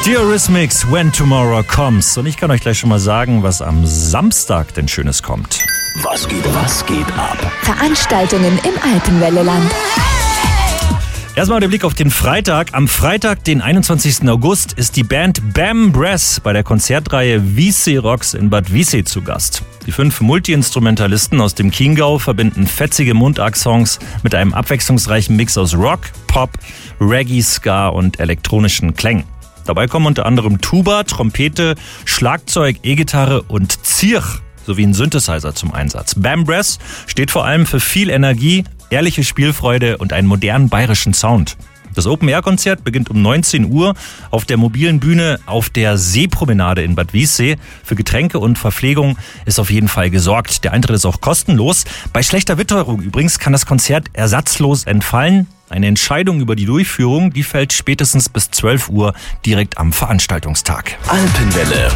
Die Eurythmics, When Tomorrow Comes. Und ich kann euch gleich schon mal sagen, was am Samstag denn Schönes kommt. Was geht ab? Veranstaltungen im Alpenwelleland. Erstmal der Blick auf den Freitag. Am Freitag, den 21. August, ist die Band Bam Brass bei der Konzertreihe Wiessee Rocks in Bad Wiessee zu Gast. Die 5 Multi-Instrumentalisten aus dem Chiemgau verbinden fetzige Mundart-Songs mit einem abwechslungsreichen Mix aus Rock, Pop, Reggae, Ska und elektronischen Klängen. Dabei kommen unter anderem Tuba, Trompete, Schlagzeug, E-Gitarre und Zirch sowie ein Synthesizer zum Einsatz. Bam Brass steht vor allem für viel Energie, ehrliche Spielfreude und einen modernen bayerischen Sound. Das Open-Air-Konzert beginnt um 19 Uhr auf der mobilen Bühne auf der Seepromenade in Bad Wiessee. Für Getränke und Verpflegung ist auf jeden Fall gesorgt. Der Eintritt ist auch kostenlos. Bei schlechter Witterung übrigens kann das Konzert ersatzlos entfallen. Eine Entscheidung über die Durchführung, die fällt spätestens bis 12 Uhr direkt am Veranstaltungstag. Alpenwelle